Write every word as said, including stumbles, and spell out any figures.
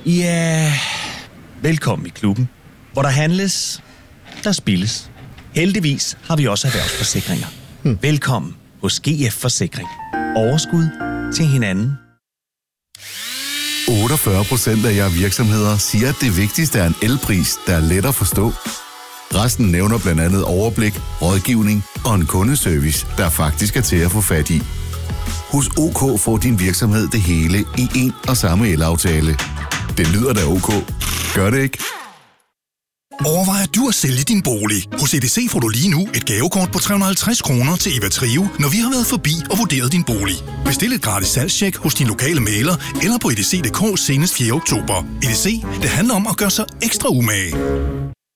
Ja, velkommen i klubben, hvor der handles, der spilles. Heldigvis har vi også erhvervsforsikringer. Hmm. Velkommen hos G F Forsikring. Overskud til hinanden. otteogfyrre procent af jer virksomheder siger, at det vigtigste er en elpris, der er let at forstå. Resten nævner blandt andet overblik, rådgivning og en kundeservice, der faktisk er til at få fat i. Hos OK får din virksomhed det hele i en og samme elaftale. Det lyder da OK. Gør det ikke? Overvejer du at sælge din bolig? Hos E D C får du lige nu et gavekort på tre hundrede og halvtreds kroner til Eva Trio, når vi har været forbi og vurderet din bolig. Bestil et gratis salgstjek hos din lokale mægler eller på edc punktum dk senest fjerde oktober. E D C, det handler om at gøre sig ekstra umage.